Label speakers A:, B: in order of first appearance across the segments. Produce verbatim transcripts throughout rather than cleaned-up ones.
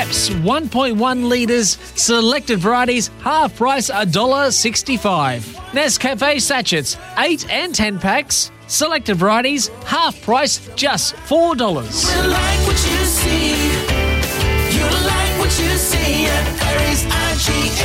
A: Schweppes, one point one litres, selected varieties, half price one dollar sixty-five. Nescafe sachets, eight and ten packs, selected varieties, half price, just four dollars.
B: You like what you see. You like what you see at Aries I G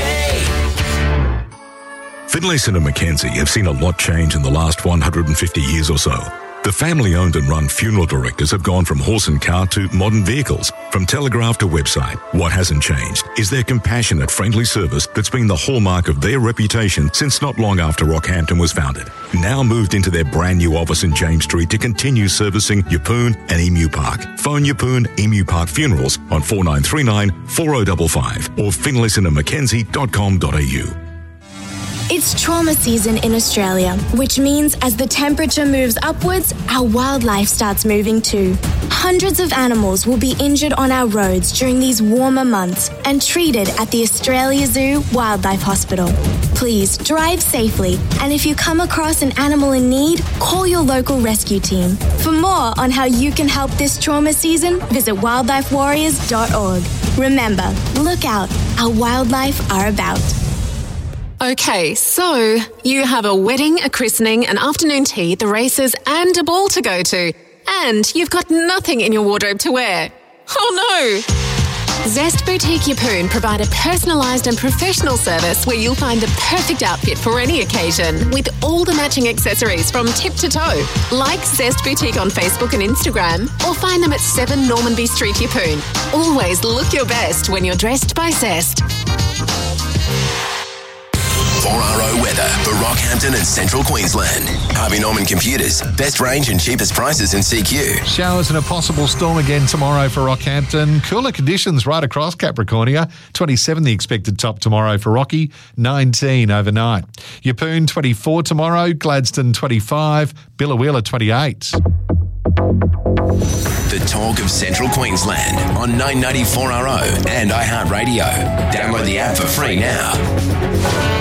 B: A.
C: Finlayson and Mackenzie have seen a lot change in the last one hundred fifty years or so. The family-owned and run funeral directors have gone from horse and cart to modern vehicles, from telegraph to website. What hasn't changed is their compassionate, friendly service that's been the hallmark of their reputation since not long after Rockhampton was founded. Now moved into their brand new office in James Street to continue servicing Yeppoon and Emu Park. Phone Yeppoon Emu Park Funerals on four nine three nine, four oh five five or finlayson and mackenzie dot com dot a u.
D: It's trauma season in Australia, which means as the temperature moves upwards, our wildlife starts moving too. Hundreds of animals will be injured on our roads during these warmer months and treated at the Australia Zoo Wildlife Hospital. Please drive safely, and if you come across an animal in need, call your local rescue team. For more on how you can help this trauma season, visit wildlife warriors dot org. Remember, look out, our wildlife are about.
E: Okay, so you have a wedding, a christening, an afternoon tea, the races, and a ball to go to. And you've got nothing in your wardrobe to wear. Oh no! Zest Boutique Yeppoon provide a personalised and professional service where you'll find the perfect outfit for any occasion with all the matching accessories from tip to toe. Like Zest Boutique on Facebook and Instagram or find them at seven Normanby Street, Yeppoon. Always look your best when you're dressed by Zest.
F: four R O weather for Rockhampton and Central Queensland. Harvey Norman Computers. Best range and cheapest prices in C Q.
G: Showers and a possible storm again tomorrow for Rockhampton. Cooler conditions right across Capricornia. twenty-seven the expected top tomorrow for Rocky. nineteen overnight. Yeppoon twenty-four tomorrow. Gladstone twenty-five. Biloela twenty-eight.
F: The talk of Central Queensland on nine ninety-four R O and iHeartRadio. Download the app for free now.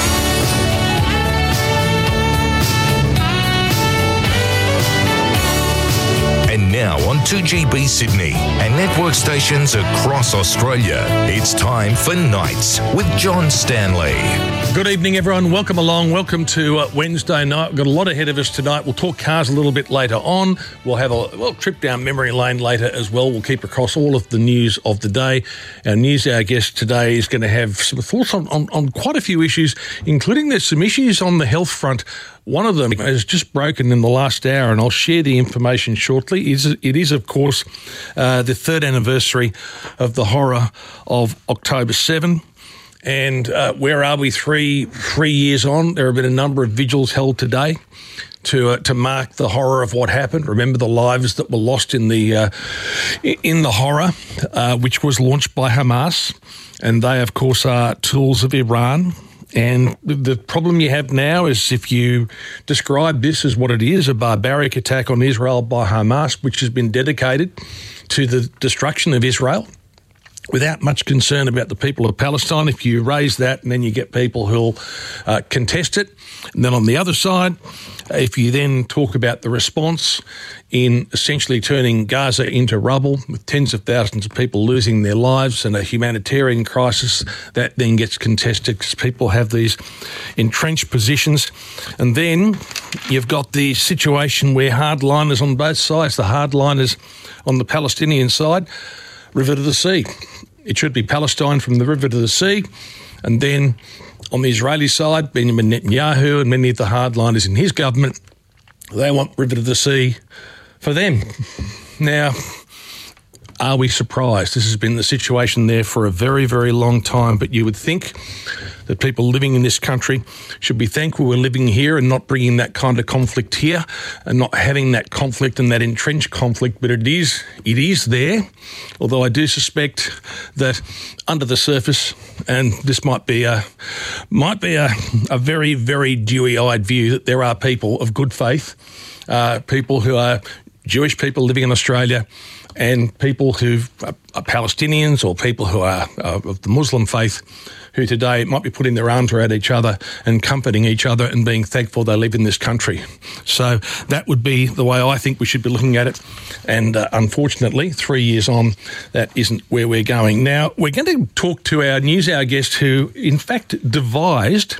H: And now on two G B Sydney and network stations across Australia, it's time for Nights with John Stanley.
I: Good evening, everyone. Welcome along. Welcome to uh, Wednesday night. We've got a lot ahead of us tonight. We'll talk cars a little bit later on. We'll have a well trip down memory lane later as well. We'll keep across all of the news of the day. Our news hour guest today is going to have some thoughts on, on, on quite a few issues, including there's some issues on the health front. One of them has just broken in the last hour, and I'll share the information shortly. It is, it is of course, uh, the third anniversary of the horror of October seventh. And uh, where are we three three years on? There have been a number of vigils held today to uh, to mark the horror of what happened. Remember the lives that were lost in the uh, in the horror, uh, which was launched by Hamas, and they, of course, are tools of Iran. And the problem you have now is if you describe this as what it is, a barbaric attack on Israel by Hamas, which has been dedicated to the destruction of Israel, without much concern about the people of Palestine. If you raise that and then you get people who'll uh, contest it. And then on the other side, if you then talk about the response in essentially turning Gaza into rubble with tens of thousands of people losing their lives and a humanitarian crisis that then gets contested because people have these entrenched positions. And then you've got the situation where hardliners on both sides, the hardliners on the Palestinian side, river to the sea. It should be Palestine from the river to the sea. And then on the Israeli side, Benjamin Netanyahu and many of the hardliners in his government, they want river to the sea for them. Now, are we surprised? This has been the situation there for a very, very long time, but you would think that people living in this country should be thankful we're living here and not bringing that kind of conflict here and not having that conflict and that entrenched conflict, but it is it is there, although I do suspect that under the surface, and this might be a might be a, a very, very dewy-eyed view, that there are people of good faith, uh, people who are Jewish people living in Australia, and people who are Palestinians or people who are uh, of the Muslim faith who today might be putting their arms around each other and comforting each other and being thankful they live in this country. So that would be the way I think we should be looking at it. And uh, unfortunately, three years on, that isn't where we're going. Now, we're going to talk to our News Hour guest who, in fact, devised,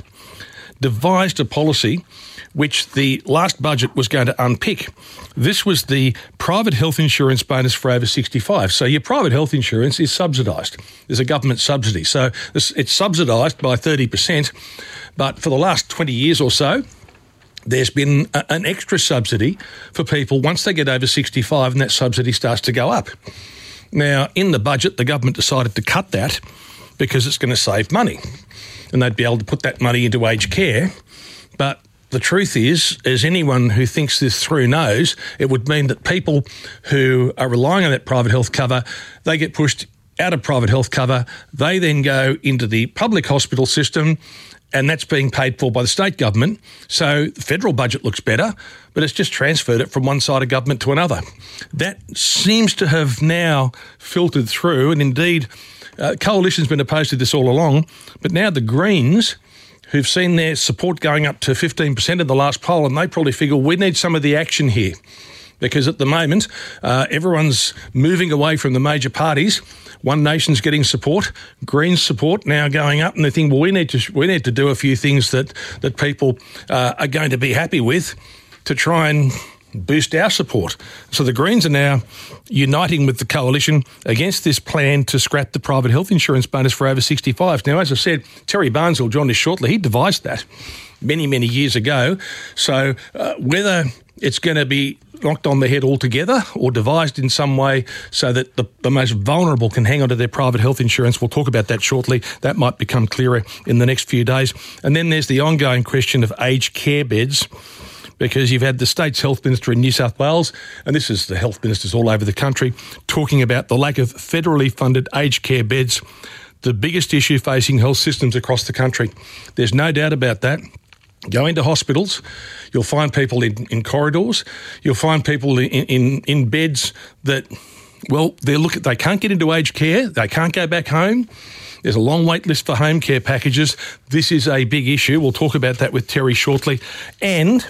I: devised a policy which the last budget was going to unpick. This was the private health insurance bonus for over sixty-five. So your private health insurance is subsidised. There's a government subsidy. So this, it's subsidised by thirty percent. But for the last twenty years or so, there's been a, an extra subsidy for people once they get over sixty-five, and that subsidy starts to go up. Now, in the budget, the government decided to cut that because it's going to save money. And they'd be able to put that money into aged care. But the truth is, as anyone who thinks this through knows, it would mean that people who are relying on that private health cover, they get pushed out of private health cover. They then go into the public hospital system, and that's being paid for by the state government. So the federal budget looks better, but it's just transferred it from one side of government to another. That seems to have now filtered through, and indeed, uh, Coalition's been opposed to this all along, but now the Greens, who've seen their support going up to fifteen percent in the last poll, and they probably figure we need some of the action here because at the moment uh, everyone's moving away from the major parties. One Nation's getting support, Greens support now going up, and they think, well, we need to we need to do a few things that that people uh, are going to be happy with to try and boost our support. So the Greens are now uniting with the Coalition against this plan to scrap the private health insurance bonus for over sixty-five. Now, as I said, Terry Barnes will join us shortly. He devised that many, many years ago. So uh, whether it's going to be knocked on the head altogether or devised in some way so that the, the most vulnerable can hang on to their private health insurance, we'll talk about that shortly. That might become clearer in the next few days. And then there's the ongoing question of aged care beds, because you've had the state's health minister in New South Wales, and this is the health ministers all over the country, talking about the lack of federally funded aged care beds, the biggest issue facing health systems across the country. There's no doubt about that. Go into hospitals, you'll find people in, in corridors, you'll find people in, in, in beds that, well, they look at, they can't get into aged care, they can't go back home. There's a long wait list for home care packages. This is a big issue. We'll talk about that with Terry shortly. And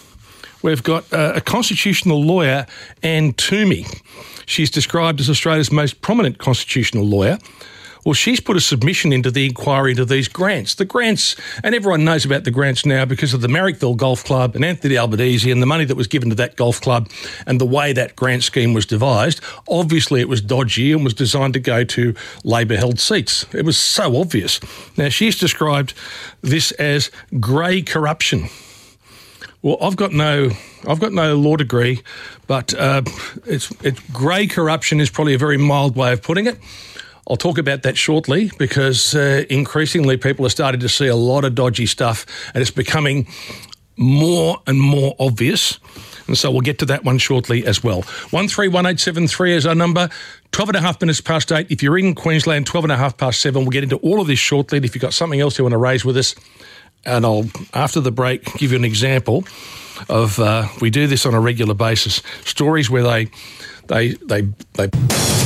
I: we've got uh, a constitutional lawyer, Anne Toomey. She's described as Australia's most prominent constitutional lawyer. Well, she's put a submission into the inquiry into these grants. The grants, and everyone knows about the grants now because of the Marrickville Golf Club and Anthony Albanese and the money that was given to that golf club and the way that grant scheme was devised. Obviously, it was dodgy and was designed to go to Labor-held seats. It was so obvious. Now, she's described this as grey corruption. Well, I've got no, I've got no law degree, but uh, it's, it's grey corruption is probably a very mild way of putting it. I'll talk about that shortly because uh, increasingly people are starting to see a lot of dodgy stuff, and it's becoming more and more obvious. And so we'll get to that one shortly as well. one three one eight seven three is our number. twelve and a half minutes past eight. If you're in Queensland, twelve and a half past seven. We'll get into all of this shortly. And if you've got something else you want to raise with us, and I'll, after the break, give you an example of, uh, we do this on a regular basis, stories where they, they, they, they...